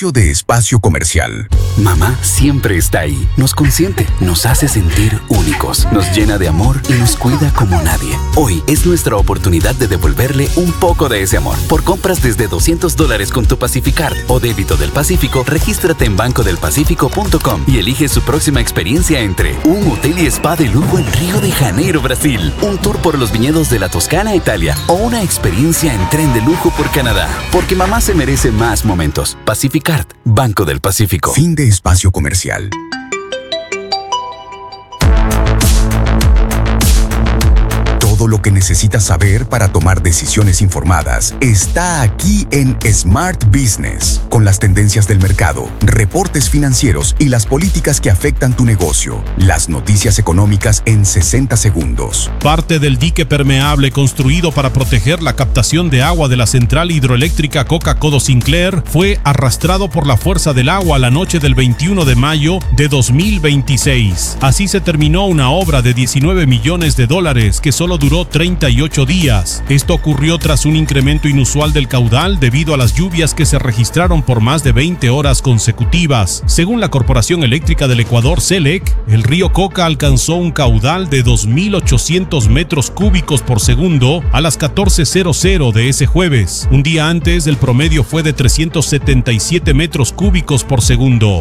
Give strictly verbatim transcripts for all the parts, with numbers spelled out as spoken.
Anuncio de espacio comercial. Mamá siempre está ahí. Nos consiente, nos hace sentir únicos, nos llena de amor y nos cuida como nadie. Hoy es nuestra oportunidad de devolverle un poco de ese amor. Por compras desde doscientos dólares con tu Pacificard o débito del Pacífico, regístrate en banco del pacífico punto com y elige su próxima experiencia entre un hotel y spa de lujo en Río de Janeiro, Brasil, un tour por los viñedos de la Toscana, Italia, o una experiencia en tren de lujo por Canadá. Porque mamá se merece más momentos. Pacificard, Banco del Pacífico. Fin de espacio comercial. Todo lo que necesitas saber para tomar decisiones informadas está aquí en Smart Business, con las tendencias del mercado, reportes financieros y las políticas que afectan tu negocio. Las noticias económicas en sesenta segundos. Parte del dique permeable construido para proteger la captación de agua de la central hidroeléctrica Coca-Codo Sinclair fue arrastrado por la fuerza del agua la noche del veintiuno de mayo de dos mil veintiséis. Así se terminó una obra de diecinueve millones de dólares que solo duró treinta y ocho días. Esto ocurrió tras un incremento inusual del caudal debido a las lluvias que se registraron por más de veinte horas consecutivas. Según la Corporación Eléctrica del Ecuador, CELEC, el río Coca alcanzó un caudal de dos mil ochocientos metros cúbicos por segundo a las catorce cero de ese jueves. Un día antes, el promedio fue de trescientos setenta y siete metros cúbicos por segundo.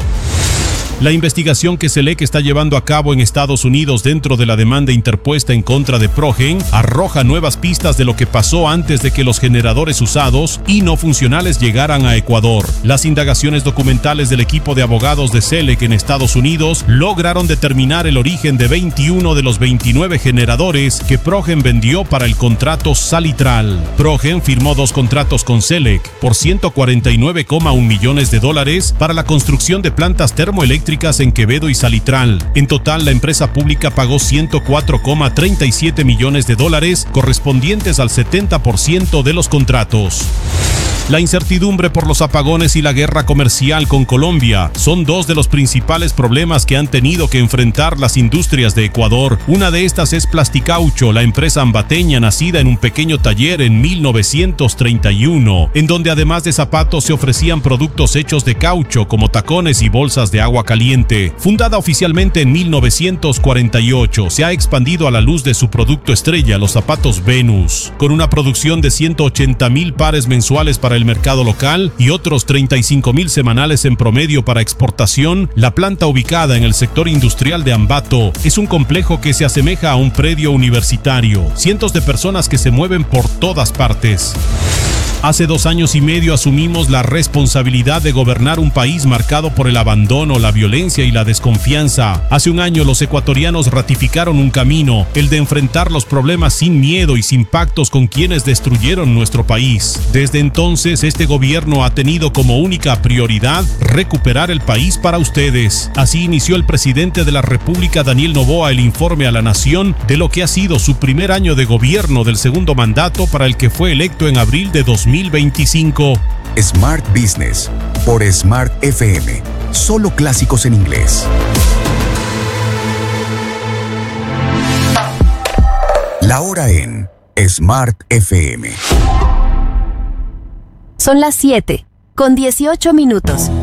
La investigación que CELEC está llevando a cabo en Estados Unidos dentro de la demanda interpuesta en contra de Progen arroja nuevas pistas de lo que pasó antes de que los generadores usados y no funcionales llegaran a Ecuador. Las indagaciones documentales del equipo de abogados de CELEC en Estados Unidos lograron determinar el origen de veintiuno de los veintinueve generadores que Progen vendió para el contrato Salitral. Progen firmó dos contratos con CELEC por ciento cuarenta y nueve coma uno millones de dólares para la construcción de plantas termoeléctricas en Quevedo y Salitral. En total, la empresa pública pagó ciento cuatro coma treinta y siete millones de dólares, correspondientes al setenta por ciento de los contratos. La incertidumbre por los apagones y la guerra comercial con Colombia son dos de los principales problemas que han tenido que enfrentar las industrias de Ecuador. Una de estas es Plasticaucho, la empresa ambateña nacida en un pequeño taller en mil novecientos treinta y uno, en donde además de zapatos se ofrecían productos hechos de caucho como tacones y bolsas de agua caliente. Fundada oficialmente en mil novecientos cuarenta y ocho, se ha expandido a la luz de su producto estrella, los zapatos Venus, con una producción de ciento ochenta mil pares mensuales para el mercado local y otros treinta y cinco mil semanales en promedio para exportación. La planta, ubicada en el sector industrial de Ambato, es un complejo que se asemeja a un predio universitario. Cientos de personas que se mueven por todas partes. Hace dos años y medio asumimos la responsabilidad de gobernar un país marcado por el abandono, la violencia y la desconfianza. Hace un año los ecuatorianos ratificaron un camino, el de enfrentar los problemas sin miedo y sin pactos con quienes destruyeron nuestro país. Desde entonces, este gobierno ha tenido como única prioridad recuperar el país para ustedes. Así inició el presidente de la República, Daniel Noboa, el informe a la nación de lo que ha sido su primer año de gobierno del segundo mandato, para el que fue electo en abril de dos mil veinticinco. Smart Business por Smart F M. Solo clásicos en inglés. La hora en Smart F M. Son las siete, con dieciocho minutos.